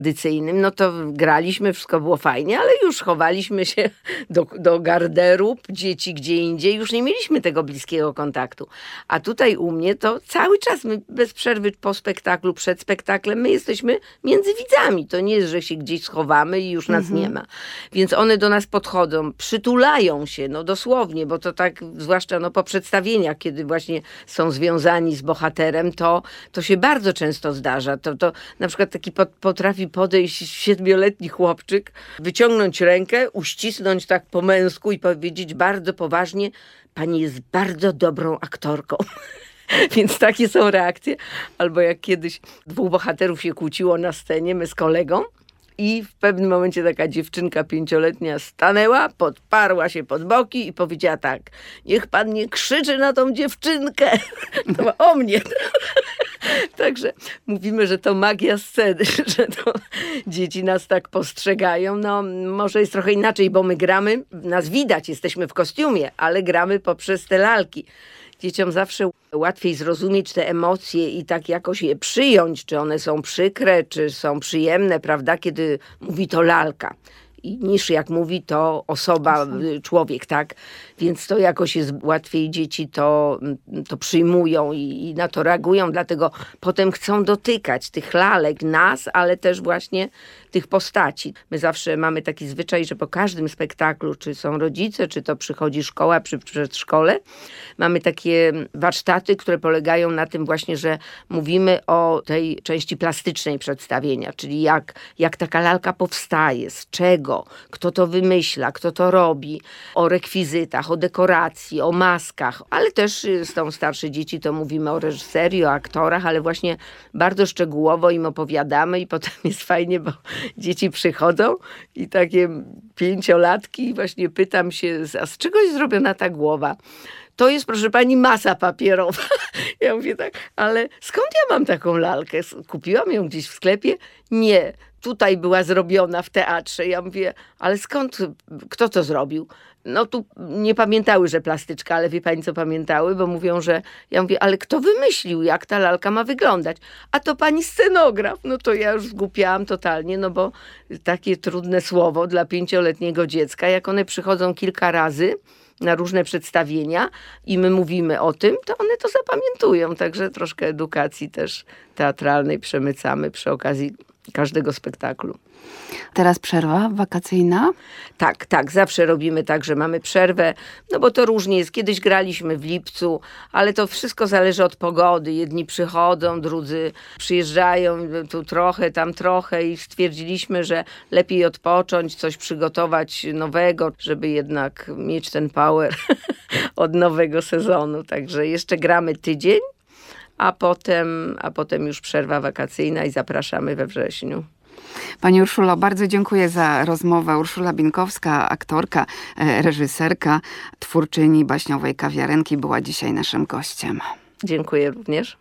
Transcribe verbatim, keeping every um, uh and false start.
tradycyjnym, no to graliśmy, wszystko było fajnie, ale już chowaliśmy się do, do garderób, dzieci gdzie indziej, już nie mieliśmy tego bliskiego kontaktu. A tutaj u mnie to cały czas, my bez przerwy po spektaklu, przed spektaklem, my jesteśmy między widzami. To nie jest, że się gdzieś schowamy i już nas mhm. nie ma. Więc one do nas podchodzą, przytulają się, no dosłownie, bo to tak, zwłaszcza no, po przedstawieniach, kiedy właśnie są związani z bohaterem, to, to się bardzo często zdarza. To, to na przykład taki pot, potrafi podejść siedmioletni chłopczyk, wyciągnąć rękę, uścisnąć tak po męsku i powiedzieć bardzo poważnie: pani jest bardzo dobrą aktorką. Więc takie są reakcje. Albo jak kiedyś dwóch bohaterów się kłóciło na scenie, my z kolegą, i w pewnym momencie taka dziewczynka pięcioletnia stanęła, podparła się pod boki i powiedziała tak: niech pan nie krzyczy na tą dziewczynkę. To o mnie. Także mówimy, że to magia sceny, że to dzieci nas tak postrzegają. No może jest trochę inaczej, bo my gramy, nas widać, jesteśmy w kostiumie, ale gramy poprzez te lalki. Dzieciom zawsze łatwiej zrozumieć te emocje i tak jakoś je przyjąć, czy one są przykre, czy są przyjemne, prawda, kiedy mówi to lalka. I niż jak mówi to osoba, człowiek, tak? Więc to jakoś jest łatwiej, dzieci to, to przyjmują i, i na to reagują, dlatego potem chcą dotykać tych lalek, nas, ale też właśnie tych postaci. My zawsze mamy taki zwyczaj, że po każdym spektaklu, czy są rodzice, czy to przychodzi szkoła przy przedszkole, mamy takie warsztaty, które polegają na tym właśnie, że mówimy o tej części plastycznej przedstawienia, czyli jak, jak taka lalka powstaje, z czego, kto to wymyśla, kto to robi, o rekwizytach, o dekoracji, o maskach, ale też są starsze dzieci, to mówimy o reżyserii, o aktorach, ale właśnie bardzo szczegółowo im opowiadamy i potem jest fajnie, bo dzieci przychodzą i takie pięciolatki, właśnie pytam się, a z czego jest zrobiona ta głowa? To jest, proszę pani, masa papierowa. Ja mówię tak, ale skąd ja mam taką lalkę? Kupiłam ją gdzieś w sklepie? Nie, tutaj była zrobiona w teatrze. Ja mówię, ale skąd, kto to zrobił? No tu nie pamiętały, że plastyczka, ale wie pani co pamiętały? Bo mówią, że, ja mówię, ale kto wymyślił, jak ta lalka ma wyglądać? A to pani scenograf. No to ja już zgłupiałam totalnie, no bo takie trudne słowo dla pięcioletniego dziecka, jak one przychodzą kilka razy na różne przedstawienia i my mówimy o tym, to one to zapamiętują. Także troszkę edukacji też teatralnej przemycamy przy okazji każdego spektaklu. Teraz przerwa wakacyjna? Tak, tak. Zawsze robimy tak, że mamy przerwę, no bo to różnie jest. Kiedyś graliśmy w lipcu, ale to wszystko zależy od pogody. Jedni przychodzą, drudzy przyjeżdżają, tu trochę, tam trochę i stwierdziliśmy, że lepiej odpocząć, coś przygotować nowego, żeby jednak mieć ten power od nowego sezonu. Także jeszcze gramy tydzień, a potem, a potem już przerwa wakacyjna i zapraszamy we wrześniu. Pani Urszulo, bardzo dziękuję za rozmowę. Urszula Binkowska, aktorka, reżyserka, twórczyni baśniowej Kawiarenki, była dzisiaj naszym gościem. Dziękuję również.